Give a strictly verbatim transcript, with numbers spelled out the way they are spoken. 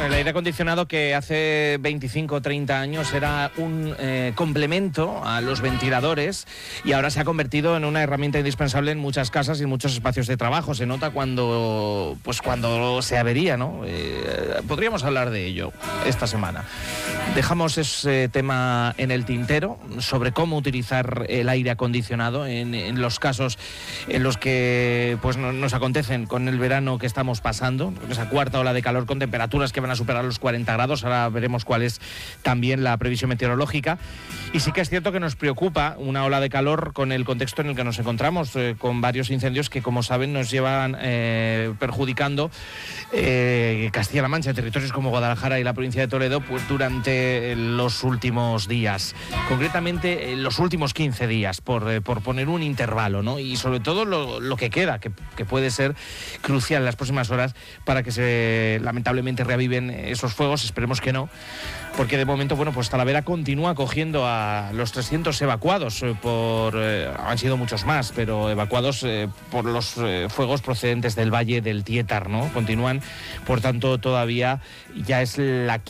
El aire acondicionado, que hace veinticinco o treinta años era un eh, complemento a los ventiladores, y ahora se ha convertido en una herramienta indispensable en muchas casas y en muchos espacios de trabajo. Se nota cuando, pues cuando se avería, ¿no? Eh, podríamos hablar de ello esta semana. Dejamos ese tema en el tintero sobre cómo utilizar el aire acondicionado en, en los casos en los que pues, no, nos acontecen con el verano que estamos pasando, esa cuarta ola de calor con temperaturas que van a superar los cuarenta grados. Ahora veremos cuál es también la previsión meteorológica. Y sí que es cierto que nos preocupa una ola de calor con el contexto en el que nos encontramos, eh, con varios incendios que, como saben, nos llevan eh, perjudicando eh, Castilla-La Mancha, territorios como Guadalajara y la provincia de Toledo, pues durante los últimos días, concretamente los últimos quince días, por, eh, por poner un intervalo, ¿no? Y sobre todo lo, lo que queda, que, que puede ser crucial en las próximas horas para que se lamentablemente reaviven esos fuegos. Esperemos que no, porque de momento, bueno, pues Talavera continúa acogiendo a los trescientos evacuados eh, por, eh, han sido muchos más, pero evacuados eh, por los eh, fuegos procedentes del Valle del Tietar, ¿no? Continúan, por tanto, todavía ya es la